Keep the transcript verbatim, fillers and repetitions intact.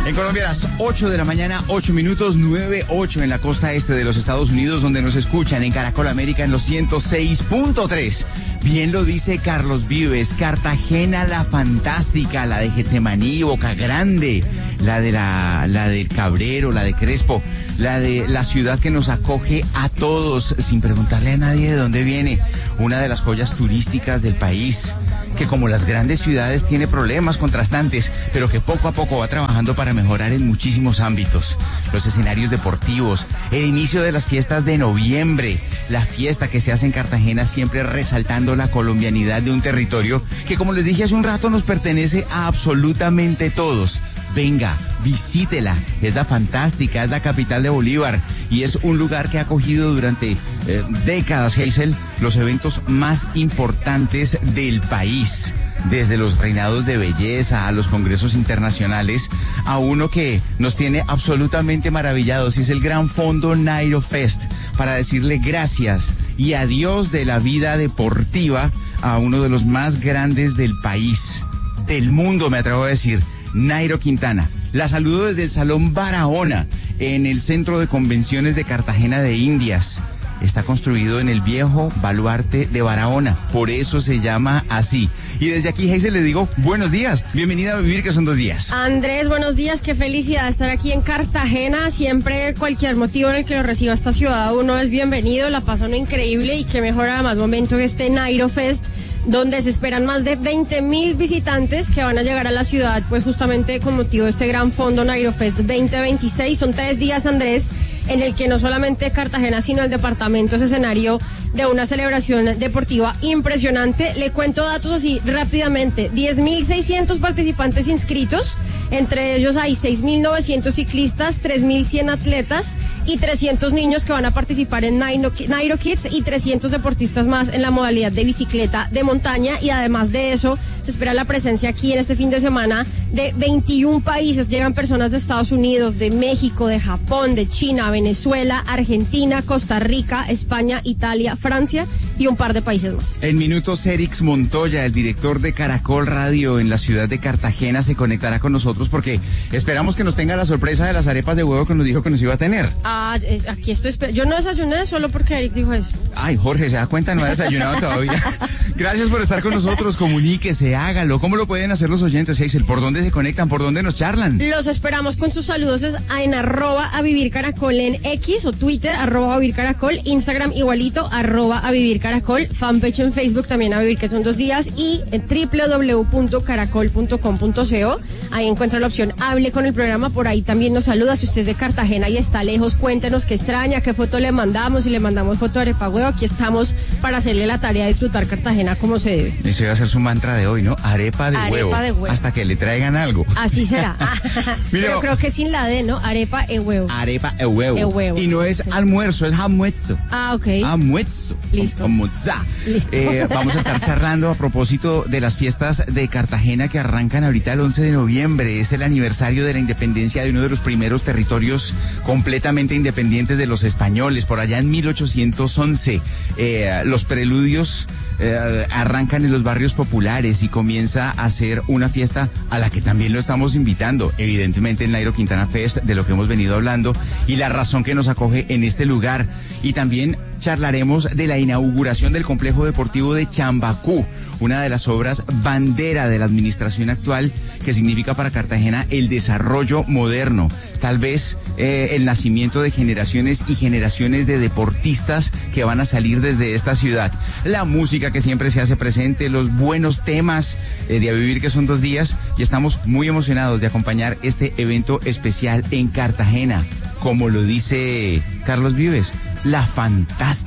En Colombia a las ocho de la mañana, ocho minutos, nueve ocho en la costa este de los Estados Unidos, donde nos escuchan en Caracol América en los ciento seis punto tres. Bien lo dice Carlos Vives, Cartagena la fantástica, la de Getsemaní, Boca Grande, la de la, la del Cabrero, la de Crespo, la de la ciudad que nos acoge a todos sin preguntarle a nadie de dónde viene, una de las joyas turísticas del país, que como las grandes ciudades tiene problemas contrastantes, pero que poco a poco va trabajando para mejorar en muchísimos ámbitos. Los escenarios deportivos, el inicio de las fiestas de noviembre, la fiesta que se hace en Cartagena siempre resaltando la colombianidad de un territorio que, como les dije hace un rato, nos pertenece a absolutamente todos. Venga, visítela, es la fantástica, es la capital de Bolívar y es un lugar que ha acogido durante eh, décadas, Hazel, los eventos más importantes del país, desde los reinados de belleza a los congresos internacionales, a uno que nos tiene absolutamente maravillados y es el Gran Fondo Nairo Fest, para decirle gracias y adiós de la vida deportiva a uno de los más grandes del país, del mundo, me atrevo a decir, Nairo Quintana. La saludo desde el Salón Barahona, en el Centro de Convenciones de Cartagena de Indias. Está construido en el viejo baluarte de Barahona, por eso se llama así. Y desde aquí, Hazel, le digo buenos días, bienvenida a Vivir, que son dos días. Andrés, buenos días, qué felicidad estar aquí en Cartagena. Siempre cualquier motivo en el que lo reciba esta ciudad, uno es bienvenido, la pasa uno increíble y qué mejor además momento que este Nairo Fest, donde se esperan más de veinte mil visitantes que van a llegar a la ciudad, pues justamente con motivo de este Gran Fondo Nairo Fest veinte veintiséis. Son tres días, Andrés, en el que no solamente Cartagena, sino el departamento es escenario de una celebración deportiva impresionante. Le cuento datos así rápidamente: diez mil seiscientos participantes inscritos, entre ellos hay seis mil novecientos ciclistas, tres mil cien atletas y trescientos niños que van a participar en Nairo, Nairo Kids y trescientos deportistas más en la modalidad de bicicleta de montaña. Y además de eso, se espera la presencia aquí en este fin de semana de veintiún países. Llegan personas de Estados Unidos, de México, de Japón, de China, Venezuela, Argentina, Costa Rica, España, Italia, Francia y un par de países más. En minutos, Erix Montoya, el director de Caracol Radio en la ciudad de Cartagena, se conectará con nosotros porque esperamos que nos tenga la sorpresa de las arepas de huevo que nos dijo que nos iba a tener. Ah, es, aquí estoy esperando. Yo no desayuné solo porque Erix dijo eso. Ay, Jorge, ¿se da cuenta? No ha desayunado todavía. Gracias por estar con nosotros, comuníquese, hágalo. ¿Cómo lo pueden hacer los oyentes, Hazel? ¿Por dónde se conectan? ¿Por dónde nos charlan? Los esperamos con sus saludos es en arroba a vivir caracol en X o Twitter, arroba a vivir caracol, Instagram igualito, arroba a vivir caracol, fanpage en Facebook también a vivir que son dos días y en doble u doble u doble u punto caracol punto com punto co. Ahí encuentra la opción hable con el programa, por ahí también nos saluda. Si usted es de Cartagena y está lejos, cuéntenos qué extraña, qué foto le mandamos, si le mandamos foto de arepa huevo, aquí estamos para hacerle la tarea de disfrutar Cartagena como se debe. Ese va a ser su mantra de hoy, ¿no? Arepa de, arepa huevo, de huevo. Hasta que le traigan algo. Así será. Pero creo que sin la D, ¿no? Arepa e huevo. Arepa e huevo. E huevo. Y no es almuerzo, es almuerzo. Ah, ok. Almuerzo. Listo. Almuerza. Listo. Eh, vamos a estar charlando a propósito de las fiestas de Cartagena que arrancan ahorita el once de noviembre. Es el aniversario de la independencia de uno de los primeros territorios completamente independientes de los españoles, por allá en mil ochocientos once. Eh, los preludios Eh, arrancan en los barrios populares y comienza a ser una fiesta a la que también lo estamos invitando, evidentemente el Nairo Quintana Fest, de lo que hemos venido hablando, y la razón que nos acoge en este lugar. Y también charlaremos de la inauguración del complejo deportivo de Chambacú, una de las obras bandera de la administración actual, que significa para Cartagena el desarrollo moderno, tal vez eh, el nacimiento de generaciones y generaciones de deportistas que van a salir desde esta ciudad. La música que siempre se hace presente, los buenos temas eh, de A Vivir, que son dos días, y estamos muy emocionados de acompañar este evento especial en Cartagena, como lo dice Carlos Vives, la fantástica.